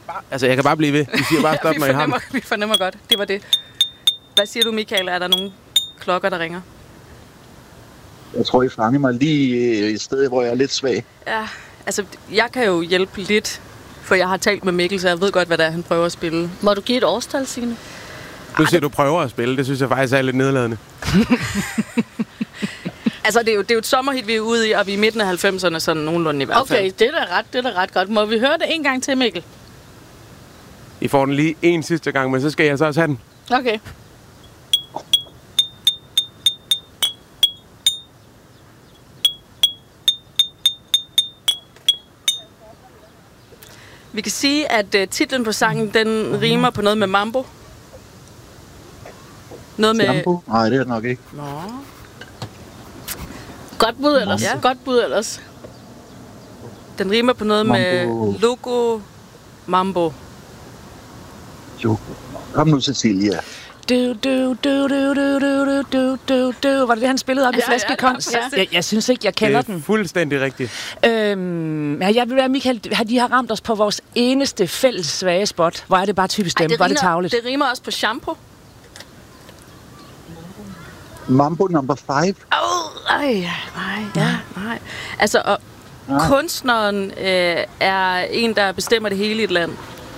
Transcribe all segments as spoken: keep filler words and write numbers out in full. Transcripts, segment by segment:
bare, altså, jeg kan bare blive ved. Vi siger bare stop, ja, når I har den. Vi fornemmer godt. Det var det. Hvad siger du, Michael? Er der nogle klokker, der ringer? Jeg tror, I fanger mig lige et sted, hvor jeg er lidt svag. Ja, altså, jeg kan jo hjælpe lidt, for jeg har talt med Mikkel, så jeg ved godt, hvad det er, han prøver at spille. Må du give et årstal, Signe? Du siger, du prøver at spille. Det synes jeg faktisk er lidt nedladende. Altså, det er, jo, det er jo et sommerhit, vi er ude i, og vi er i midten af halvfemserne, sådan nogenlunde i hvert fald. Okay, det er da ret, det er da ret godt. Må vi høre det en gang til, Mikkel? I får den lige en sidste gang, men så skal jeg så også have den. Okay. Vi kan sige, at uh, titlen på sangen, den rimer på noget med mambo. Noget med... Shampoo? Nej, det er det nok ikke. Nå. Godt bud ellers. Ja. Godt bud ellers. Den rimer på noget Mambo. med logo mambo. Jo. Kom nu, Cecilia. Du, du, du, du, du, du, du, du, du. Var det det, han spillede op Ja, i flaskekonst? ja, ja. Jeg, jeg synes ikke, jeg kender Det er den. fuldstændig rigtigt. Øhm, jeg vil være, Michael, de har ramt os på vores eneste fælles svage spot. Hvor er det bare typisk dem? Hvor er det tavligt? Det rimer også på shampoo. Mambo number five. Åh, oh, ej, nej, ja, nej. Altså, og ja. Kunstneren øh, er en, der bestemmer det hele i et land.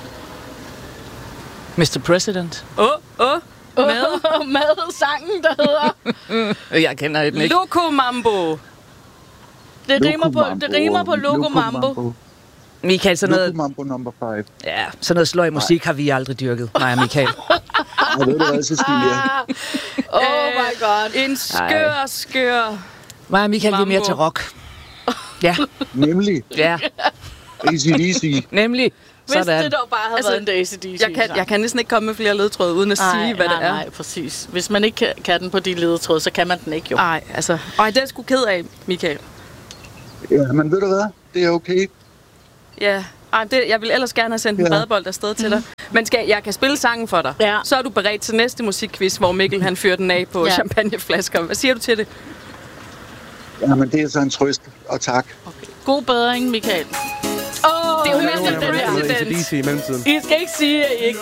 mister President. Åh, oh, åh, oh, med. Med sangen, der hedder... Jeg kender den ikke. Loco Mambo. Det rimer på, det rimer på Loco Mambo. Michael, sådan noget, Loco Mambo number five. ja, sådan noget sløj musik har vi aldrig dyrket. Nej, Michael. Jeg ved det hvad, Cecilia. Oh my god. En skør, skør... Mig og Michael, vi er mere Mambo. til rock. Ja, Nemlig. ja, A C D C. nemlig. Hvis det Sådan. dog bare havde Altså, været en A C D C. Jeg kan, jeg kan næsten ikke komme med flere ledtråde, uden at nej, sige, hvad nej, det er. Nej, præcis. Hvis man ikke kan, kan den på de ledetråde, så kan man den ikke jo. Nej, altså... Ej, det er jeg sgu ked af, Michael. Ja, men ved du hvad? Det er okay. Ja. Ej, det, jeg vil ellers gerne have sendt en Ja. badebold afsted til dig. Men skal, jeg kan spille sangen for dig. Ja. Så er du beredt til næste musikquiz, hvor Mikkel han fyrer den af på Ja. champagneflasker. Hvad siger du til det? Jamen, det er så en trøst, og tak. Okay. God bedring, Michael. Åh, oh, Det er jo mister mister Jeg har President. noget A C D C i mellemtiden. I skal ikke sige, at I ikke